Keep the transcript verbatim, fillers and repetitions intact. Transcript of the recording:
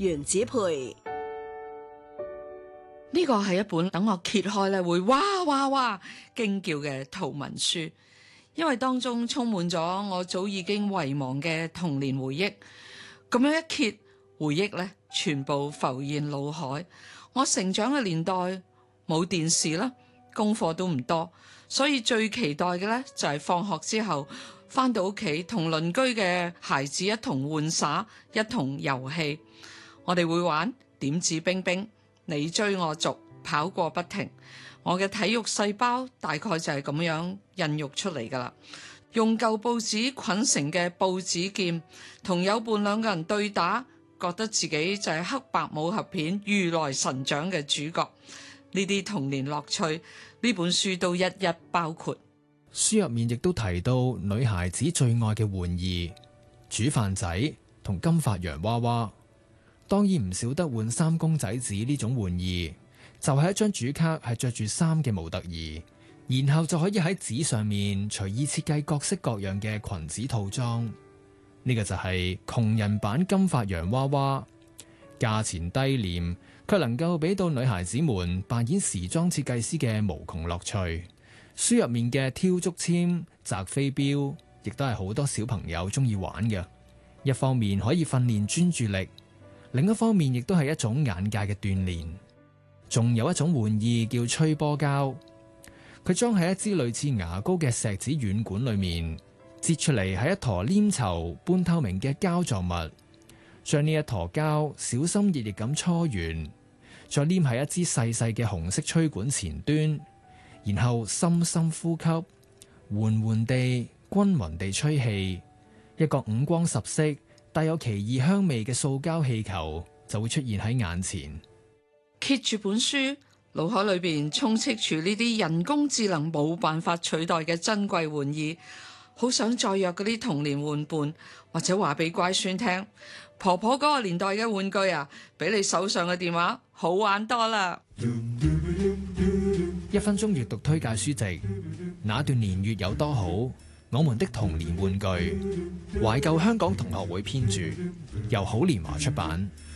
袁子培。 呢個係一本等我揭開咧會哇哇哇驚叫嘅圖文書，因為當中充滿咗我早已經遺忘嘅童年回憶。咁樣一揭，回憶咧全部浮現腦海。我成長嘅年代冇電視啦，功課都唔多，所以最期待嘅咧就係放學之後返到屋企同鄰居嘅孩子一同玩耍，一同遊戲。我哋會玩點指兵兵，你追我逐，跑過不停。我嘅體育細胞大概就係咁樣孕育出嚟噶啦。用舊報紙捆成嘅報紙劍，同友伴兩個人對打，覺得自己就係黑白武俠片如來神掌嘅主角。呢啲童年樂趣，呢本書都一一包括。 書入面亦都提到女孩子最愛嘅玩意，煮飯仔同金髮洋娃娃。當然唔少得換衫公仔紙呢種玩意，就係一張主卡係着住衫嘅模特兒，然後就可以喺紙上面隨意設計各式各樣嘅裙子套裝。呢個就係窮人版金髮洋娃娃，價錢低廉，卻能夠俾到女孩子們扮演時裝設計師嘅無窮樂趣。書入面嘅挑竹籤、擲飛鏢，亦都係好多小朋友中意玩嘅。一方面可以訓練專注力，另一方面亦都係一種眼界嘅鍛煉。仲有一種玩意叫吹波膠，佢裝喺一支類似牙膏嘅錫紙軟管裏面，擠出嚟係一坨黏稠半透明嘅膠狀物，將呢一坨膠小心翼翼咁搓圓，再黏喺一支細細嘅紅色吹管前端，然後深深呼吸，緩緩地均勻地吹氣，一個五光十色帶有奇異香味嘅塑膠氣球就會出現喺眼前。 揭住本書，腦海裏邊充斥住呢啲人工智能冇辦法取代嘅珍貴玩意，好想再約嗰啲童年玩伴，或者話俾乖孫聽，婆婆嗰個年代嘅玩具啊，比你手上嘅電話好玩多啦。 一分鐘閱讀推介書籍，那段年月有多好？我們的童年玩具，懷舊香港同學會編著，由好年華出版。